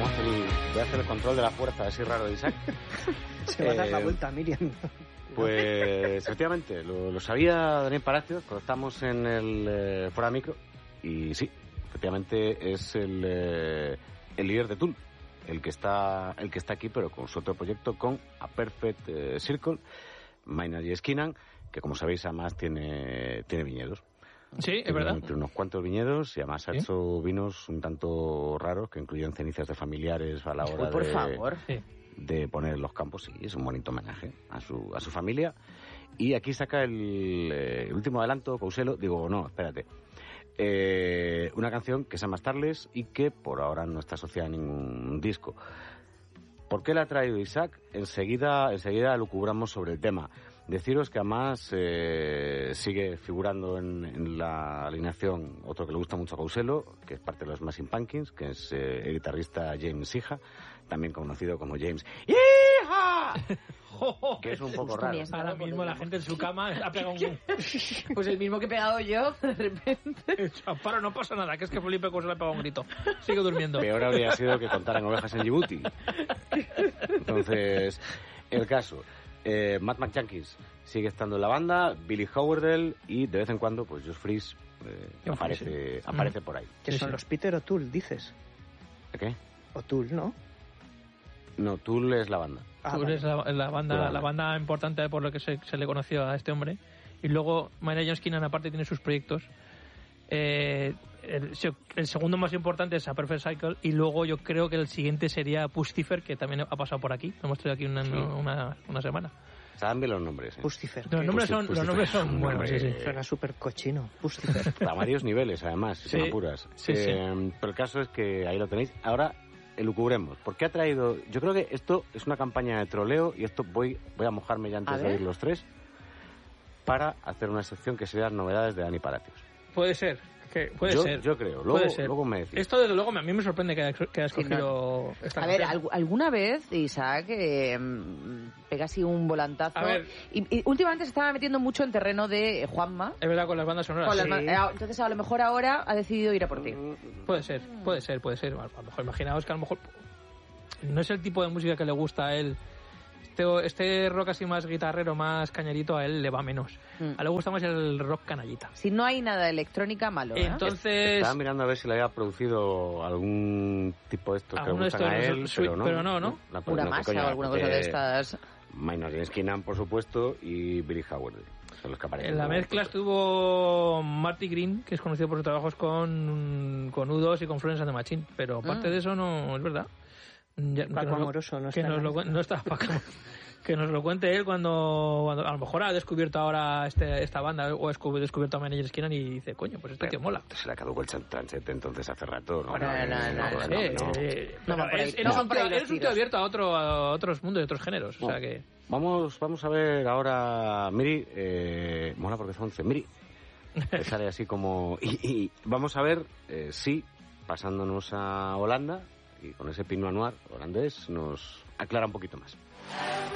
voy a hacer el control de la fuerza, así raro de Isaac. Se va a dar la vuelta, Miriam. Pues efectivamente, lo sabía Daniel Palacios cuando estamos en el Fora Micro, y sí, efectivamente es el líder de Tool, el que está aquí, pero con su otro proyecto, con A Perfect Circle, Maynard James Keenan, que como sabéis además tiene viñedos. Sí, es verdad. Tiene unos cuantos viñedos y además ha hecho vinos un tanto raros que incluyen cenizas de familiares a la hora por favor. de poner en los campos. Y es un bonito homenaje a su familia. Y aquí saca el último adelanto, Couselo. Digo, no, espérate. Una canción que se llama Starless y que por ahora no está asociada a ningún disco. ¿Por qué la ha traído Isaac? Enseguida lucubramos sobre el tema. Deciros que además sigue figurando en la alineación otro que le gusta mucho a Couselo, que es parte de los Smashing Pumpkins, que es el guitarrista James Iha, también conocido como James Iha, que es un poco raro. Ahora mismo la gente en su cama ha pegado un... Pues el mismo que he pegado yo, de repente. Para, no pasa nada, que es que Felipe Couselo le ha pegado un grito. Sigue durmiendo. Peor habría sido que contaran ovejas en Djibouti. Entonces, el caso... Matt McJankins sigue estando en la banda, Billy Howardell, y de vez en cuando pues Josh Freese aparece por ahí. ¿Que son los Peter O'Toole, dices? ¿Qué? O'Toole, ¿no? No, Tool es la banda. Tool es la banda importante por lo que se le conoció a este hombre. Y luego Maynard James Keenan aparte tiene sus proyectos. El segundo más importante es A Perfect Cycle, y luego yo creo que el siguiente sería Pustifer, que también ha pasado por aquí. Lo hemos traído aquí una semana. Saben bien los nombres. Pustifer. Los nombres son buenos, sí. Suena súper cochino. Pustifer. A varios niveles, además, si son apuras. Pero el caso es que ahí lo tenéis. Ahora elucubremos. ¿Por qué ha traído...? Yo creo que esto es una campaña de troleo, y esto voy a mojarme ya antes de oír los tres, para hacer una sección que sería las novedades de Dani Palacios. Puede ser. Yo creo. Luego me decís. Esto, desde luego, a mí me sorprende que haya escogido esta canción. A ver, alguna vez, Isaac, pega así un volantazo. A ver. Y últimamente se estaba metiendo mucho en terreno de Juanma. Es verdad, con las bandas sonoras. Entonces, a lo mejor ahora ha decidido ir a por ti. Puede ser. A lo mejor, imaginaos que a lo mejor no es el tipo de música que le gusta a él. Este rock así más guitarrero, más cañerito, a él le va menos. A él le gusta más el rock canallita. Si no hay nada de electrónica, malo, ¿eh? Entonces... Estaba mirando a ver si le había producido algún tipo de estos que le gustan a él, pero no. Pura masa o alguna cosa de estas. Maynard James Keenan, por supuesto, y Billy Howard. Son los que aparecen. En la mezcla estuvo Marty Green, que es conocido por sus trabajos con U2 y con Florence and the Machine, pero aparte de eso no es verdad. Paco Amoroso no está. Que nos lo cuente él cuando a lo mejor ha descubierto ahora esta banda, o ha descubierto a Maynard James Keenan y dice, coño, pues esto que mola. Se le caducó el tranchete entonces hace rato, ¿no? Él es un tío abierto a otros mundos y otros géneros, o sea que... Vamos a ver ahora Miri, mola porque son 11 Miri, que sale así como... Y vamos a ver si, pasándonos a Holanda, y con ese Pinot Noir holandés, nos aclara un poquito más.